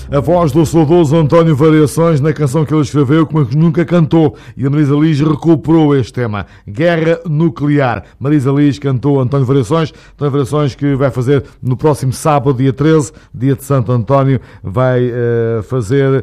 A voz do saudoso António Variações na canção que ele escreveu, como nunca cantou. E a Marisa Liz recuperou este tema. Guerra Nuclear. Marisa Liz cantou António Variações. António Variações que vai fazer no próximo sábado, dia 13, dia de Santo António, vai fazer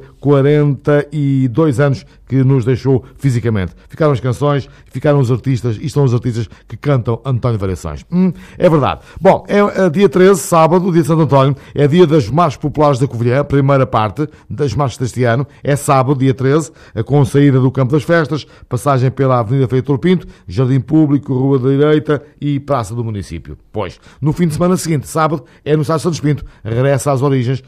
42 anos que nos deixou fisicamente. Ficaram as canções, ficaram os artistas, e estão os artistas que cantam António Variações. É verdade. Bom, é dia 13, sábado, dia de Santo António, é dia das marchas populares da Covilhã, a primeira parte das marchas deste ano, é sábado, dia 13, com saída do Campo das Festas, passagem pela Avenida Feitor Pinto, Jardim Público, Rua da Direita e Praça do Município. Pois, no fim de semana seguinte, sábado, é no Estádio Santos Pinto, regressam às origens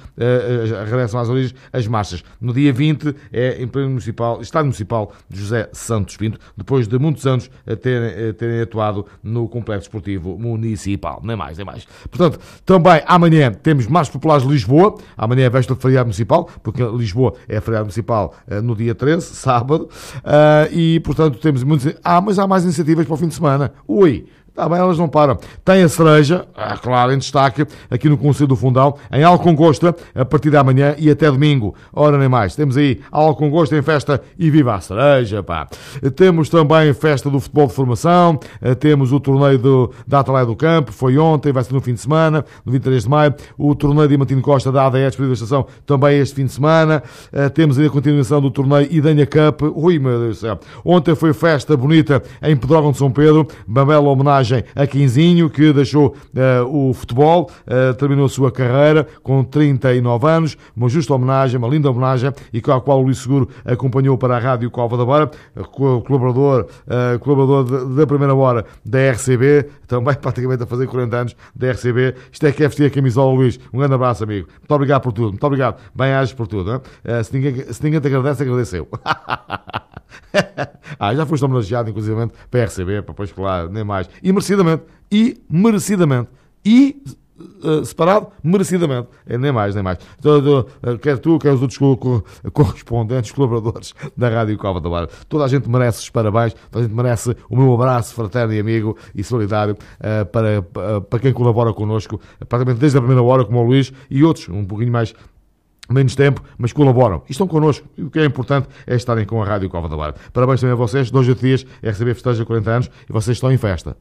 as marchas. No dia 20 é em pleno municipal, Estádio Municipal de José Santos Pinto, depois de muitos anos terem atuado no Complexo Esportivo Municipal. Nem mais. Portanto, também amanhã temos marchas populares de Lisboa. Amanhã é véspera de feriado municipal, porque Lisboa é feriado municipal no dia 13, sábado. E, portanto, temos muitos... mas há mais iniciativas para o fim de semana. Ui! Está bem, elas não param. Tem a cereja, claro, em destaque, aqui no Conselho do Fundão, em Alcongosta, a partir de amanhã e até domingo. Ora, nem mais. Temos aí Alcongosta em festa e viva a cereja, pá. Temos também festa do futebol de formação, temos o torneio da Atalaia do Campo, foi ontem, vai ser no fim de semana, no 23 de maio. O torneio de Diamantino Costa da ADS Período da Estação, também este fim de semana. Temos aí a continuação do torneio Idanha Cup. Ui, meu Deus do céu. Ontem foi festa bonita em Pedrógão de São Pedro, uma bela homenagem a Quinzinho, que deixou o futebol, terminou a sua carreira com 39 anos, uma justa homenagem, uma linda homenagem, e com a qual o Luís Seguro acompanhou para a Rádio Cova da Beira, colaborador da primeira hora da RCB, também praticamente a fazer 40 anos da RCB. Isto é que é vestir a camisola, Luís. Um grande abraço, amigo. Muito obrigado por tudo. Muito obrigado. Bem-ajas por tudo. Hein? Se ninguém te agradece, agradeceu. Já foste homenageado, inclusive, para a RCB, para depois falar, nem mais. E merecidamente. Separado, merecidamente. Nem mais. Quer tu, quer os outros correspondentes, colaboradores da Rádio Cova da Beira. Toda a gente merece os parabéns, toda a gente merece o meu abraço fraterno e amigo e solidário para quem colabora connosco, praticamente desde a primeira hora, como o Luís e outros, um pouquinho menos tempo, mas colaboram e estão connosco. E o que é importante é estarem com a Rádio Cova da Beira. Parabéns também a vocês. 2 dias, RCB festeja 40 anos e vocês estão em festa.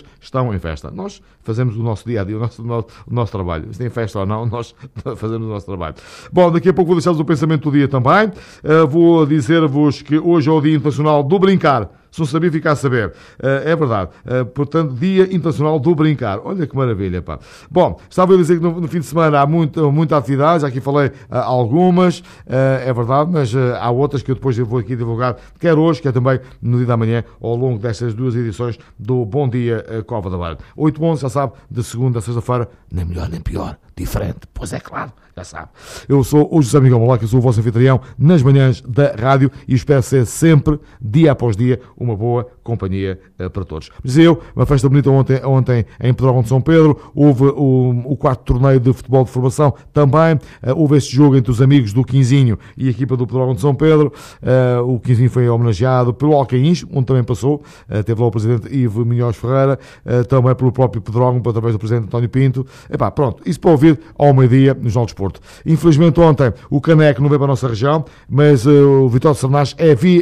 Nós fazemos o nosso dia a dia, o nosso trabalho. Se tem festa ou não, nós fazemos o nosso trabalho. Bom, daqui a pouco vou deixar-vos o pensamento do dia também. Vou dizer-vos que hoje é o Dia Internacional do Brincar. Se não sabia, ficar a saber. É verdade. Portanto, Dia Internacional do Brincar. Olha que maravilha, pá. Bom, estava a dizer que no fim de semana há muita atividade. Já aqui falei algumas. É verdade, mas há outras que eu depois vou aqui divulgar, quer hoje, quer também no dia da manhã, ao longo destas 2 edições do Bom Dia Cova da Beira. 8h11, já sabe, de segunda a sexta-feira, nem melhor nem pior, diferente. Pois é, claro. Já sabe. Eu sou o José Miguel Malac, eu sou o vosso anfitrião nas manhãs da rádio e espero ser sempre, dia após dia, uma boa companhia para todos. Mas uma festa bonita ontem em Pedrógão de São Pedro, houve o 4º torneio de futebol de formação também, houve este jogo entre os amigos do Quinzinho e a equipa do Pedrógão de São Pedro. O Quinzinho foi homenageado pelo Alcaíns, onde também passou, teve lá o presidente Ivo Minhoz Ferreira, também pelo próprio Pedrógão, através do presidente António Pinto. Pronto, isso para ouvir ao meio-dia no Jornal de Desporto. Infelizmente ontem o Caneco não veio para a nossa região, mas o Vitória de Sernás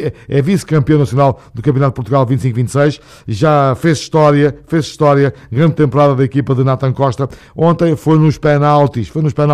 é vice-campeão nacional do Campeonato de Portugal 25-26, já fez história, grande temporada da equipa de Nathan Costa. Ontem foi nos penaltis,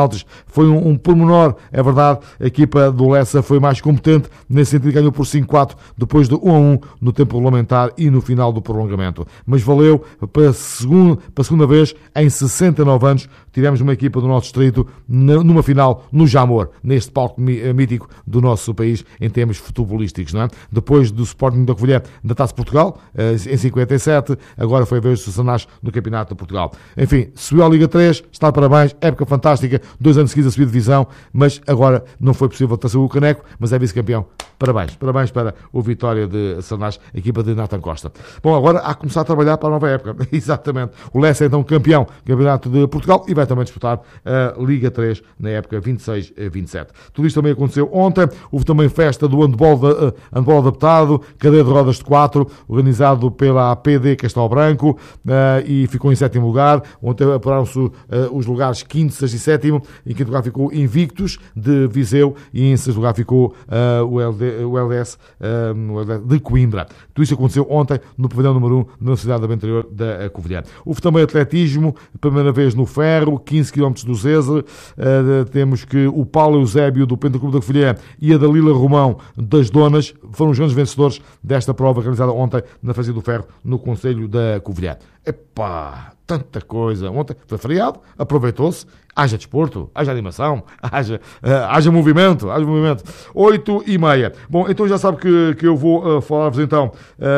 foi um pormenor, é verdade, a equipa do Lessa foi mais competente, nesse sentido ganhou por 5-4, depois de 1-1 no tempo regulamentar e no final do prolongamento. Mas valeu para a segunda vez em 69 anos, tivemos uma equipa do nosso distrito numa final no Jamor, neste palco mítico do nosso país em termos futebolísticos, não é? Depois do Sporting da Covilhã da Taça de Portugal, em 57, agora foi a vez do Sernás no Campeonato de Portugal. Enfim, subiu à Liga 3, está de parabéns, época fantástica, 2 anos seguidos a subir divisão, mas agora não foi possível trazer o caneco, mas é vice-campeão. Parabéns para o Vitória de Sernás, a equipa de Nathan Costa. Bom, agora há que começar a trabalhar para a nova época. Exatamente. O Lessa é então campeão do Campeonato de Portugal e vai também disputar a Liga 3 na época 26-27. Tudo isto também aconteceu ontem. Houve também festa do handball adaptado, cadeia de rodas Zonas de 4, organizado pela APD Castelo Branco, e ficou em 7º lugar. Ontem apuraram-se os lugares 5º, 6º e 7º. Em 5º lugar ficou Invictus, de Viseu, e em 6º lugar ficou o LDS de Coimbra. Tudo isto aconteceu ontem no pavilhão número 1 da Universidade da Interior da Covilhã. Houve também atletismo, primeira vez no Ferro, 15 km do Zezer. Temos que o Paulo Eusébio do Pentaclube da Covilhã e a Dalila Romão das Donas foram os grandes vencedores desta prova realizada ontem na Fazenda do Ferro, no Concelho da Covilhã. Epá, tanta coisa. Ontem foi feriado, aproveitou-se. Haja desporto, haja animação, haja movimento, 8h30. Bom, então já sabe que eu vou falar-vos então,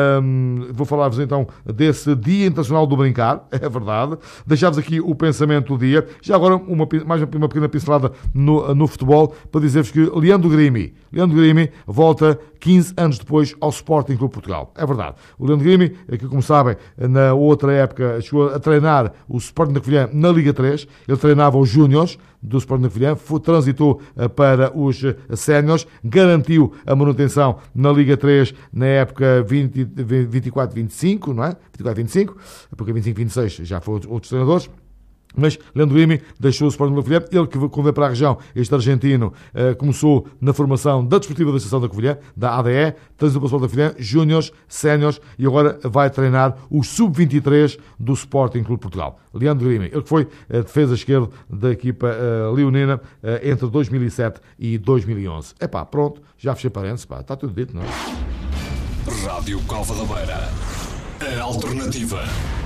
desse Dia Internacional do Brincar, é verdade. Deixar-vos aqui o pensamento do dia. Já agora mais uma pequena pincelada no futebol, para dizer-vos que Leandro Grimi volta 15 anos depois ao Sporting Clube Portugal. É verdade. O Leandro Grimi, que como sabem, na outra época chegou a treinar o Sporting da Covilhã na Liga 3. Ele treinava os Júniores do Sporting da Covilhã, transitou para os Séniores, garantiu a manutenção na Liga 3 na época 24-25, não é? 24-25, porque 25-26 já foram outros treinadores. Mas Leandro Grimi deixou o Sporting da Covilhã. Ele que quando veio para a região, este argentino, começou na formação da Desportiva da Estação da Covilhã, da ADE, transitou para o Sporting da Covilhã, Júniores, Séniores, e agora vai treinar o Sub-23 do Sporting Clube Portugal. Leandro Grimi, ele que foi defesa esquerdo da equipa leonina entre 2007 e 2011. Epá, pronto, já fechei parênteses, pá, está tudo dito, não é? Rádio Cova da Beira, a alternativa.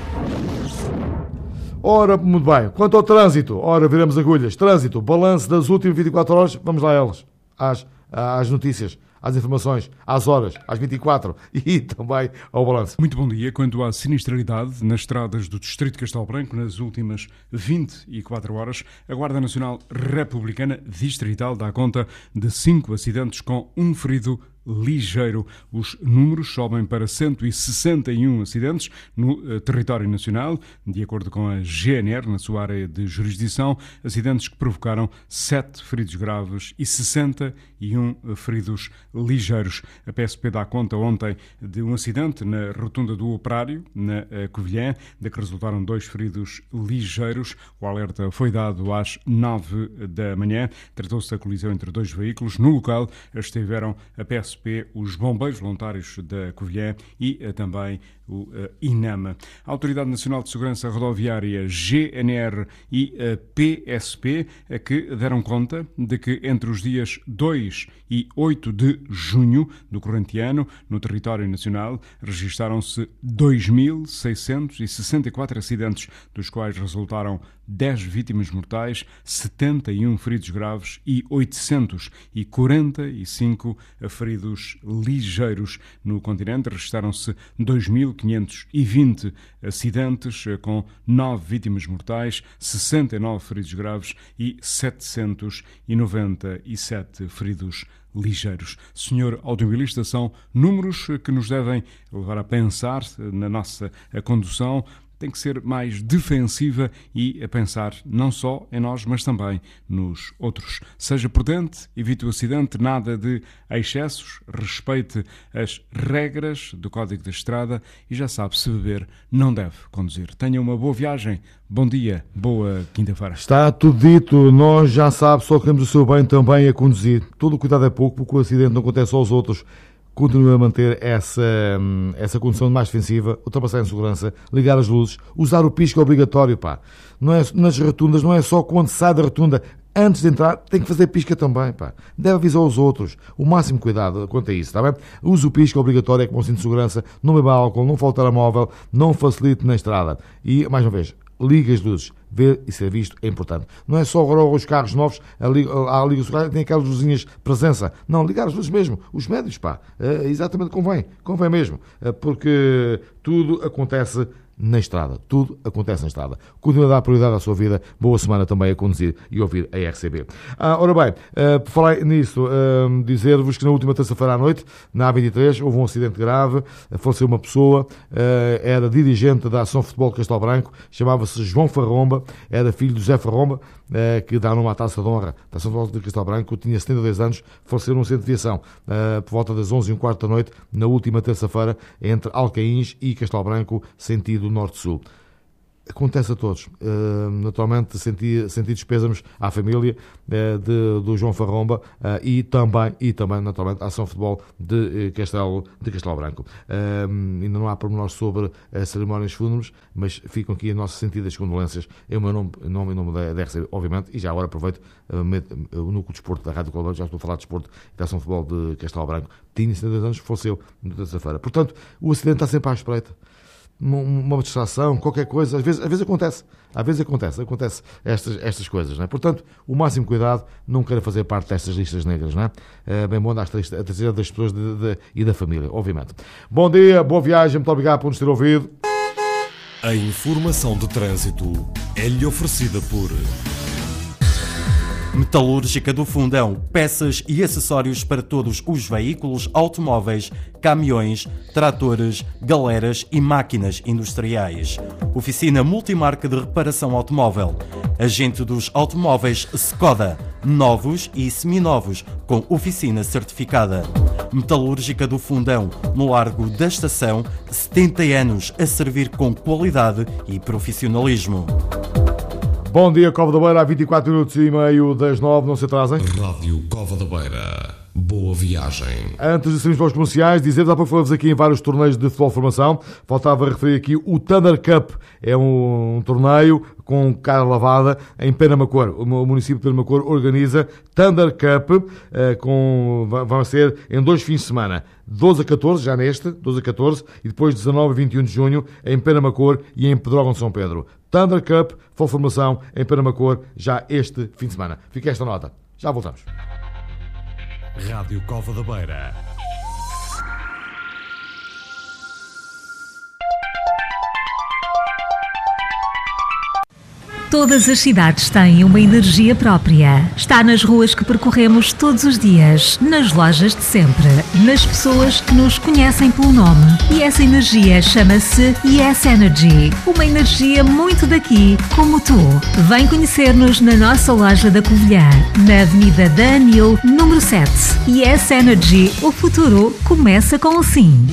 Ora, muito bem. Quanto ao trânsito, ora, viramos agulhas. Trânsito, balanço das últimas 24 horas, vamos lá a elas. Às notícias, às informações, às horas, às 24 e também ao balanço. Muito bom dia. Quanto à sinistralidade nas estradas do Distrito de Castelo Branco, nas últimas 24 horas, a Guarda Nacional Republicana Distrital dá conta de 5 acidentes com um ferido ligeiro. Os números sobem para 161 acidentes no território nacional, de acordo com a GNR, na sua área de jurisdição, acidentes que provocaram 7 feridos graves e 61 feridos ligeiros. A PSP dá conta ontem de um acidente na rotunda do Operário, na Covilhã, de que resultaram 2 feridos ligeiros. O alerta foi dado às 9 da manhã. Tratou-se da colisão entre 2 veículos. No local estiveram a PSP, os bombeiros voluntários da Covilhã e também o INAMA. A Autoridade Nacional de Segurança Rodoviária, GNR e a PSP, que deram conta de que entre os dias 2 e 8 de junho do corrente ano, no território nacional, registaram-se 2.664 acidentes, dos quais resultaram 10 vítimas mortais, 71 feridos graves e 845 feridos ligeiros. No continente registaram-se 2.520 acidentes, com 9 vítimas mortais, 69 feridos graves e 797 feridos ligeiros. Senhor automobilista, são números que nos devem levar a pensar na nossa condução. Tem que ser mais defensiva e a pensar não só em nós, mas também nos outros. Seja prudente, evite o acidente, nada de excessos, respeite as regras do Código da Estrada e já sabe, se beber, não deve conduzir. Tenha uma boa viagem, bom dia, boa quinta-feira. Está tudo dito, nós já sabe, só queremos o seu bem também a conduzir. Todo o cuidado é pouco, porque o acidente não acontece aos outros. Continue a manter essa condução mais defensiva, ultrapassar em segurança, ligar as luzes, usar o pisca obrigatório, pá. Não é, nas rotundas, não é só quando sai da rotunda, antes de entrar, tem que fazer pisca também, pá. Deve avisar os outros. O máximo cuidado quanto a isso, está bem? Use o pisca obrigatório, é como um cinto de segurança, não beba álcool, não falte telemóvel, não facilite na estrada. E, mais uma vez, ligue as luzes. Ver e ser visto é importante. Não é só agora os carros novos, a liga solar tem aquelas luzinhas de presença. Não, ligar as luzes mesmo. Os médios, pá. Exatamente, convém mesmo. Porque tudo acontece na estrada. Tudo acontece na estrada. Continua a dar prioridade à sua vida. Boa semana também a conduzir e ouvir a RCB. Ora bem, por falar nisso, dizer-vos que na última terça-feira à noite, na A23, houve um acidente grave, faleceu uma pessoa, era dirigente da Ação Futebol Castelo Branco, chamava-se João Farromba, era filho de José Farromba, que dá numa taça de honra da Ação Futebol de Castelo Branco, tinha 72 anos, faleceu num centro de aviação, por volta das 11h15 da noite, na última terça-feira, entre Alcaíns e Castelo Branco, sentido norte-sul. Acontece a todos. Naturalmente senti despésamos à família do João Farromba e também naturalmente à Ação Futebol de Castelo Branco. Ainda não há pormenores sobre as cerimónias fúnebres, mas ficam aqui as nossas sentidas condolências em meu nome da RCB, obviamente, e já agora aproveito o núcleo de desporto da Rádio Colombo, já estou a falar de desporto da Ação Futebol de Castelo Branco, tinha 72 anos, faleceu na terça-feira. Portanto, o acidente está sempre à espreita. Uma distração, qualquer coisa, às vezes acontece estas coisas, não é? Portanto, o máximo cuidado, não quero fazer parte destas listas negras, não é? Bem bom dar a terceira das pessoas e da família, obviamente. Bom dia, boa viagem, muito obrigado por nos ter ouvido. A informação de trânsito é-lhe oferecida por Metalúrgica do Fundão, peças e acessórios para todos os veículos, automóveis, caminhões, tratores, galeras e máquinas industriais. Oficina multimarca de reparação automóvel. Agente dos automóveis Skoda, novos e seminovos, com oficina certificada. Metalúrgica do Fundão, no Largo da Estação, 70 anos a servir com qualidade e profissionalismo. Bom dia, Cova da Beira, há 24 minutos e meio das 9, não se atrasem. Rádio Cova da Beira. Boa viagem. Antes de sairmos para os comerciais, dizer-vos, há pouco falamos aqui em vários torneios de futebol de formação, faltava referir aqui o Thunder Cup, é um torneio com cara lavada em Penamacor. O município de Penamacor organiza Thunder Cup, vai ser em 2 fins de semana, 12 a 14, já neste, 12 a 14, e depois 19 a 21 de junho em Penamacor e em Pedrógão de São Pedro. Thunder Cup, futebol de formação em Penamacor, já este fim de semana. Fica esta nota. Já voltamos. Rádio Cova da Beira. Todas as cidades têm uma energia própria. Está nas ruas que percorremos todos os dias, nas lojas de sempre, nas pessoas que nos conhecem pelo nome. E essa energia chama-se Yes Energy. Uma energia muito daqui, como tu. Vem conhecer-nos na nossa loja da Covilhã, na Avenida da Anil, número 7. Yes Energy. O futuro começa com o sim.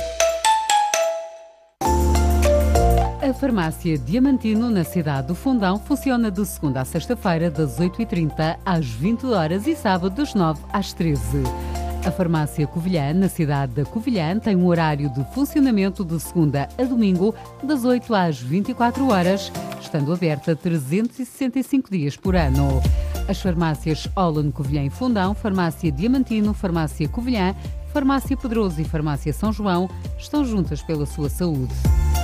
A Farmácia Diamantino, na cidade do Fundão, funciona de segunda a sexta-feira, das 8h30 às 20 horas e sábado, das 9 às 13. A Farmácia Covilhã, na cidade da Covilhã, tem um horário de funcionamento de segunda a domingo, das 8 às 24 horas, estando aberta 365 dias por ano. As farmácias Olan Covilhã e Fundão, Farmácia Diamantino, Farmácia Covilhã, Farmácia Pedroso e Farmácia São João estão juntas pela sua saúde.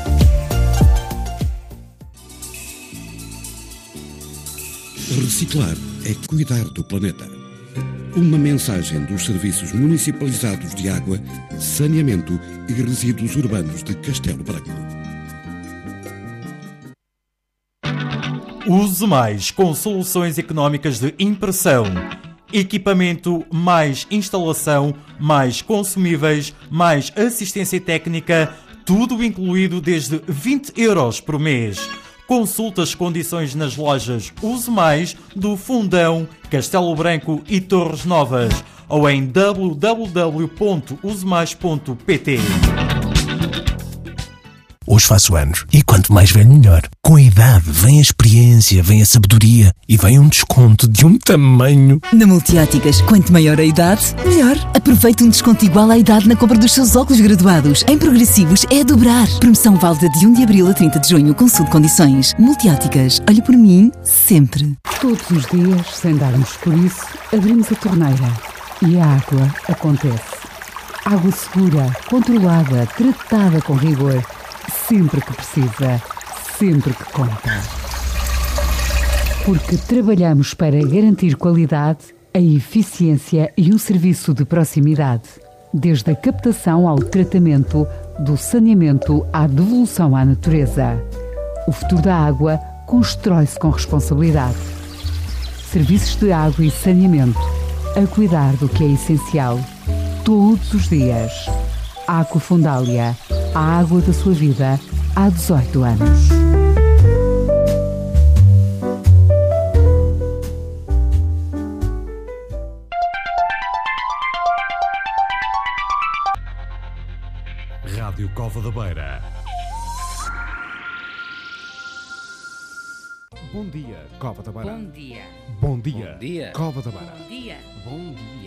Reciclar é cuidar do planeta. Uma mensagem dos Serviços Municipalizados de Água, Saneamento e Resíduos Urbanos de Castelo Branco. Use mais com soluções económicas de impressão. Equipamento, mais instalação, mais consumíveis, mais assistência técnica, tudo incluído desde 20 € por mês. Consulte as condições nas lojas Use Mais do Fundão, Castelo Branco e Torres Novas ou em www.usemais.pt. Hoje faço anos e quanto mais velho melhor. Com a idade vem a experiência, vem a sabedoria e vem um desconto de um tamanho. Na Multióticas, quanto maior a idade, melhor. Aproveite um desconto igual à idade na compra dos seus óculos graduados. Em progressivos é a dobrar. Promoção válida de 1 de abril a 30 de junho. Consulte condições. Multióticas, olhe por mim sempre. Todos os dias, sem darmos por isso, abrimos a torneira e a água acontece. Água segura, controlada, tratada com rigor. Sempre que precisa, sempre que conta. Porque trabalhamos para garantir qualidade, a eficiência e um serviço de proximidade. desde a captação ao tratamento, do saneamento à devolução à natureza. O futuro da água constrói-se com responsabilidade. Serviços de água e saneamento, a cuidar do que é essencial, todos os dias. Aquafundália, a água da sua vida, há 18 anos. Rádio Cova da Beira. Bom dia, Cova da Beira. Bom dia. Bom dia, Bom dia. Cova da Beira. Bom dia. Bom dia.